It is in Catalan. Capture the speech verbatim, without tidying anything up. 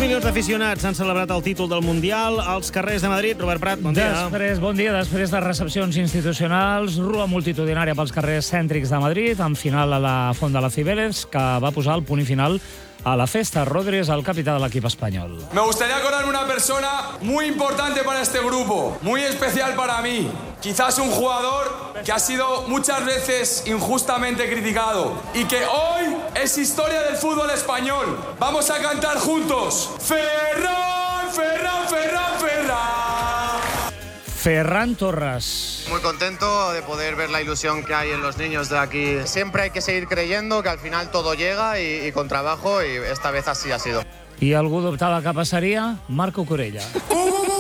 milions d'aficionats han celebrat el títol del Mundial als carrers de Madrid. Robert Prat, bon dia. Després, bon dia. Després de recepcions institucionals, rua multitudinària pels carrers cèntrics de Madrid, amb final a la Font de la Cibeles, que va posar el punt i final a la festa. Rodri és el capità de l'equip espanyol. Me gustaría acordarme una persona muy importante para este grupo, muy especial para mí. Quizás un jugador que ha sido muchas veces injustamente criticado y que hoy es historia del fútbol español. Vamos a cantar juntos. Ferran, Ferran, Ferran, Ferran. Ferran Torres. Muy contento de poder ver la ilusión que hay en los niños de aquí. Siempre hay que seguir creyendo que al final todo llega y, y con trabajo, y esta vez así ha sido. I algú dubtava que passaria? Marco Corella.